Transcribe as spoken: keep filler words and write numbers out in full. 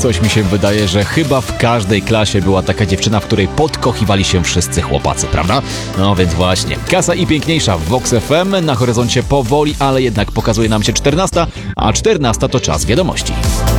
Coś mi się wydaje, że chyba w każdej klasie była taka dziewczyna, w której podkochiwali się wszyscy chłopacy, prawda? No więc właśnie. Kasa i piękniejsza w Vox F M. Na horyzoncie powoli, ale jednak pokazuje nam się czternasta, a czternasta to czas wiadomości.